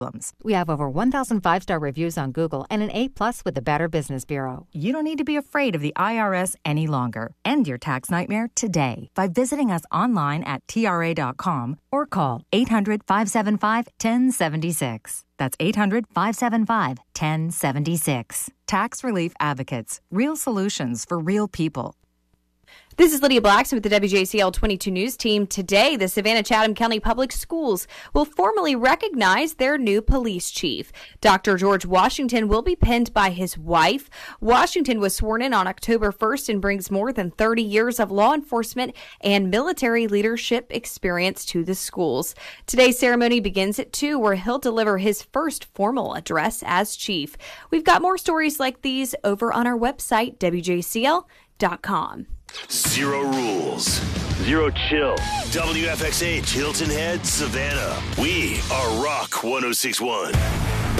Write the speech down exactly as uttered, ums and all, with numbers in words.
We have over one thousand five-star reviews on Google and an A plus with the Better Business Bureau. You don't need to be afraid of the I R S any longer. End your tax nightmare today by visiting us online at T R A dot com or call eight hundred, five seven five, one zero seven six. That's eight hundred, five seven five, one zero seven six. Tax Relief Advocates. Real solutions for real people. This is Lydia Blackson with the W J C L twenty-two News Team. Today, the Savannah-Chatham County Public Schools will formally recognize their new police chief. Doctor George Washington will be penned by his wife. Washington was sworn in on October first and brings more than thirty years of law enforcement and military leadership experience to the schools. Today's ceremony begins at two, where he'll deliver his first formal address as chief. We've got more stories like these over on our website, W J C L dot com. Zero rules. Zero chill. W F X H, Hilton Head, Savannah. We are Rock one oh six point one.